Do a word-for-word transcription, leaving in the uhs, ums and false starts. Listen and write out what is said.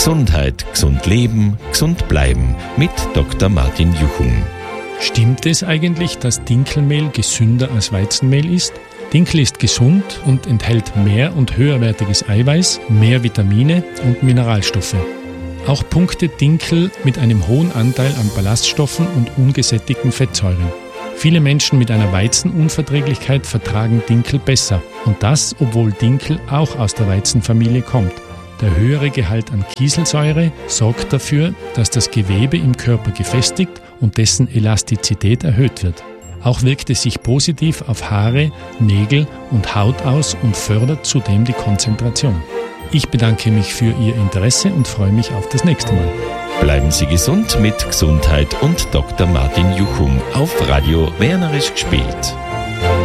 Gesundheit, gesund leben, gesund bleiben mit Doktor Martin Juchum. Stimmt es eigentlich, dass Dinkelmehl gesünder als Weizenmehl ist? Dinkel ist gesund und enthält mehr und höherwertiges Eiweiß, mehr Vitamine und Mineralstoffe. Auch punktet Dinkel mit einem hohen Anteil an Ballaststoffen und ungesättigten Fettsäuren. Viele Menschen mit einer Weizenunverträglichkeit vertragen Dinkel besser. Und das, obwohl Dinkel auch aus der Weizenfamilie kommt. Der höhere Gehalt an Kieselsäure sorgt dafür, dass das Gewebe im Körper gefestigt und dessen Elastizität erhöht wird. Auch wirkt es sich positiv auf Haare, Nägel und Haut aus und fördert zudem die Konzentration. Ich bedanke mich für Ihr Interesse und freue mich auf das nächste Mal. Bleiben Sie gesund mit Gesundheit und Doktor Martin Juchum auf Radio Wernerisch gespielt.